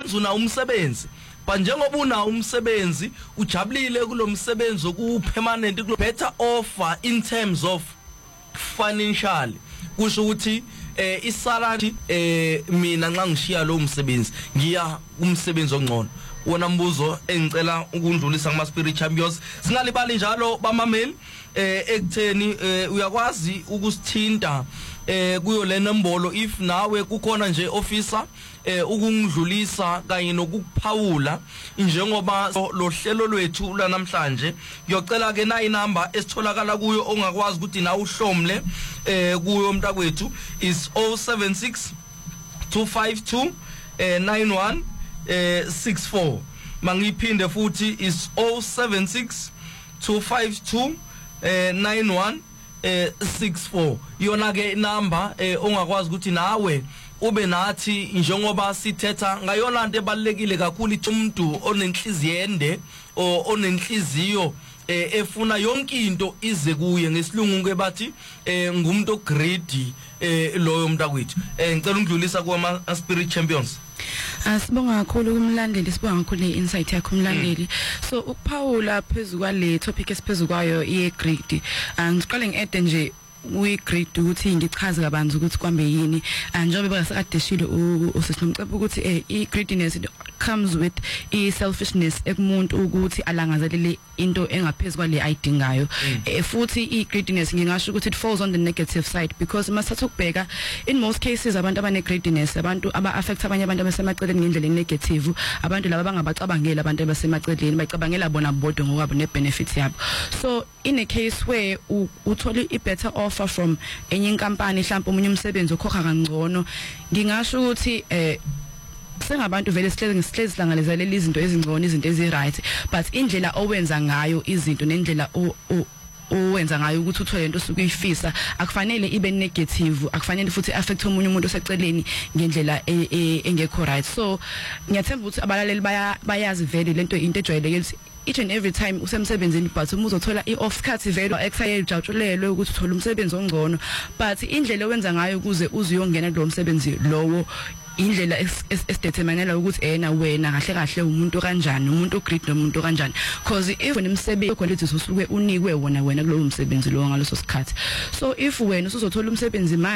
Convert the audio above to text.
depends una umsebenzi. But njengoba una umsebenzi ujabulile kulomsebenzi okupermanent kulo better offer in terms of financial kusho ukuthi isalary mina nxa ngishiya lo umsebenzi ngiya umsebenzi ongcono. Wona mbuzo engicela ukundlulisa kuma Spirit Champions singalibali njalo bamameli ekutheni uyakwazi ukusithinta kuyo le nombolo if nawe kukhona nje officer ukungidlulisa kanye nokuphawula njengoba lo hlelo lwethu la namhlanje ngiyocela ke na inamba esitholakala kuyo ongakwazi ukuthi na uhlomle kuyo mntakwethu is 076 252 9164 mangiphinde futhi is 076 252 9164 yona ke number ongakwazi ukuthi nawe ube nathi njengoba sithetha ngayona into ebalekile kakhulu umuntu onenhliziyo ende onenhliziyo efuna yonke into ize kuye ngesilungu ke bathi ngumuntu ogreedy loyo mntakwethu ngicela ungidlulisa kuma Spirit Champions. Sibonga kakhulu kumlandeli sibonga kakhulu insight yakho umlandeli. So ukuphawula phezulu kwale topic esiphezulu kwayo i-greedy ngiqale ngiede nje we-greed ukuthi ngichaze kabanzi ukuthi kwambe yini njengoba basakadeshile usinomcebo ukuthi i-greediness comes with i-selfishness ekumuntu ukuthi alangazelele into engaphezulu kwale ayidingayo futhi i-greediness ngingasho ukuthi it falls on the negative side because masathu ukubheka in most cases abantu abane-greediness abantu aba-affect abanye abantu abasemaceleni ngendlela negative abantu laba bangabacabangela abantu abasemaceleni bacabangela bona bodwa ngokwabo ne-benefit yabo. So in a case where uthole i-better offer from enye inkampani mhlawumbe umunye umsebenzi okhokha kangcono ngingasho ukuthi sengabantu vele sihlezi langalezela izinto ezingcono izinto ezi-right but indlela owenza ngayo izinto nendlela owenza ngayo ukuthi uthole into osuke uyifisa akufanele ibe negative akufanele futhi affect umunye umuntu oseceleni ngendlela engekho right. So ngiyathemba ukuthi abalaleli bayazi vele lento into ejwayeleke ukuthi each and every time usemsebenzini but umuzothola i-off cut vele excited ujatshulelwe ukuthi uthola umsebenzi ongcono but indlela owenza ngayo ukuze uzuyongena kulo msebenzi lowo indlela esideterminela ukuthi wena kahle kahle umuntu kanjani umuntu ogreed nomuntu kanjani because if unemsebenzi quality usuke unikwe wena kulowo msebenzi lo ngaloso sikhathi. So if wena usuzothola umsebenzi